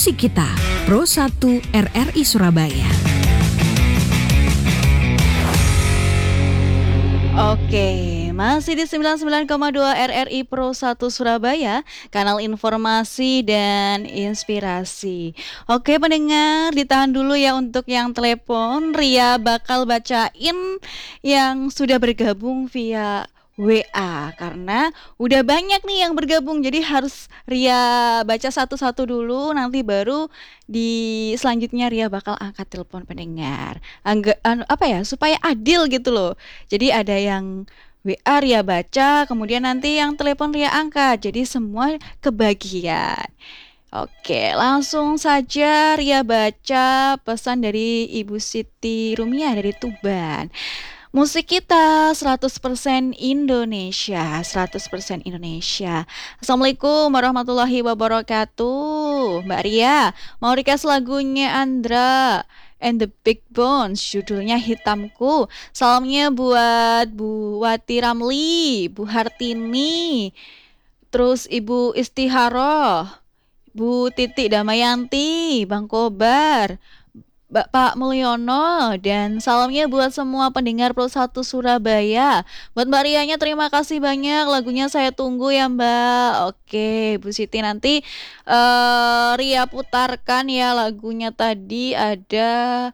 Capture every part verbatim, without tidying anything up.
Musik Kita Pro satu R R I Surabaya. Oke, masih di sembilan puluh sembilan koma dua R R I Pro satu Surabaya, kanal informasi dan inspirasi. Oke pendengar, ditahan dulu ya untuk yang telepon. Ria bakal bacain yang sudah bergabung via W A karena udah banyak nih yang bergabung, jadi harus Ria baca satu-satu dulu, nanti baru di selanjutnya Ria bakal angkat telepon pendengar. Angga, anu, apa ya, supaya adil gitu loh. Jadi ada yang W A Ria baca, kemudian nanti yang telepon Ria angkat, jadi semua kebagian. Oke, langsung saja Ria baca pesan dari Ibu Siti Rumiah dari Tuban. Musik kita seratus persen Indonesia, seratus persen Indonesia. Assalamualaikum warahmatullahi wabarakatuh. Mbak Ria, mau request lagunya Andra and the Big Bones, judulnya Hitamku. Salamnya buat Bu Wati Ramli, Bu Hartini, terus Ibu Istiharoh, Bu Titik Damayanti, Bang Kobar, Bapak Mulyono, dan salamnya buat semua pendengar Pro satu Surabaya. Buat Mbak Rianya terima kasih banyak, lagunya saya tunggu ya Mbak. Oke Bu Siti, nanti uh, Ria putarkan ya lagunya. Tadi ada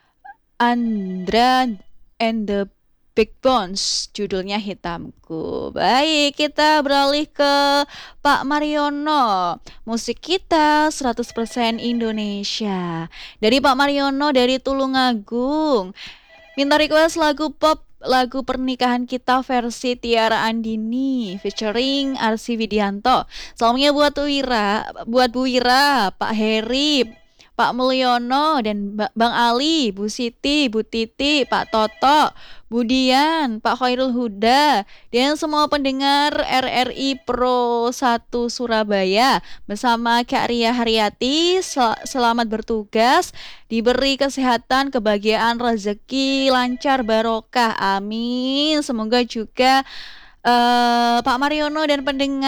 Andra and the Big Bones, judulnya Hitamku. Baik, kita beralih ke Pak Mariono. Musik kita seratus persen Indonesia. Dari Pak Mariono dari Tulungagung. Minta request lagu pop, lagu pernikahan kita versi Tiara Andini featuring Arsy Widianto. Salamnya buat Wira, buat Bu Wira, Pak Heri, Pak Mulyono, dan Bang Ali, Bu Siti, Bu Titi, Pak Toto, Bu Dian, Pak Khairul Huda, dan semua pendengar R R I Pro satu Surabaya bersama Kak Ria Haryati. Sel- selamat bertugas, diberi kesehatan, kebahagiaan, rezeki, lancar, barokah, amin. Semoga juga uh, Pak Mariono dan pendengar